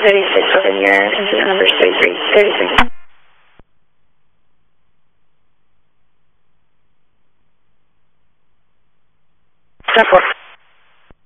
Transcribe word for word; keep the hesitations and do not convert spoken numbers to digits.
thirty-six, and your incident number is thirty-three. thirty-three. ten four.